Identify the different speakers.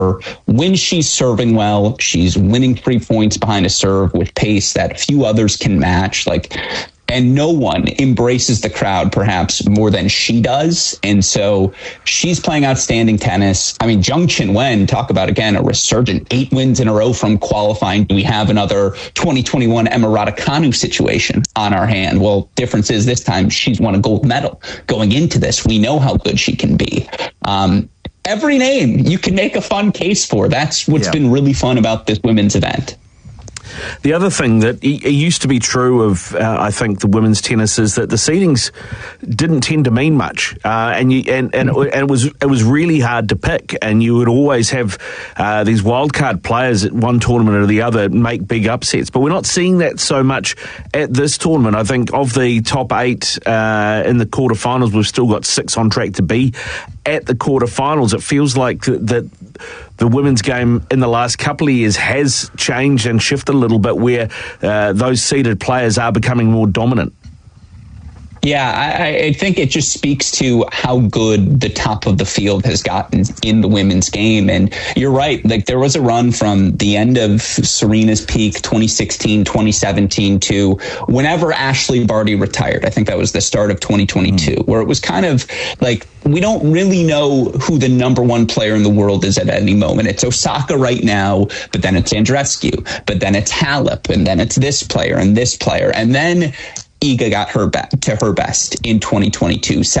Speaker 1: when she's serving well, she's winning 3 points behind a serve with pace that few others can match. And no one embraces the crowd perhaps more than she does. And so she's playing outstanding tennis. I mean, Zheng Qinwen, talk about, again, a resurgent 8 wins in a row from qualifying. Do we have another 2021 Emma Raducanu situation on our hand? Well, difference is this time she's won a gold medal going into this. We know how good she can be. Every name you can make a fun case for. That's what's been really fun about this women's event.
Speaker 2: The other thing that it used to be true of, I think, the women's tennis is that the seedings didn't tend to mean much, and it was really hard to pick, and you would always have these wildcard players at one tournament or the other make big upsets. But we're not seeing that so much at this tournament. I think of the top 8 in the quarterfinals, we've still got 6 on track to be at the quarterfinals. It feels like that the women's game in the last couple of years has changed and shifted a little bit, where those seeded players are becoming more dominant.
Speaker 1: Yeah, I think it just speaks to how good the top of the field has gotten in the women's game. And you're right, there was a run from the end of Serena's peak, 2016, 2017, to whenever Ashley Barty retired. I think that was the start of 2022, where it was kind of like, we don't really know who the number one player in the world is at any moment. It's Osaka right now, but then it's Andreescu, but then it's Halep, and then it's this player and this player. And then Iga got to her best in 2022.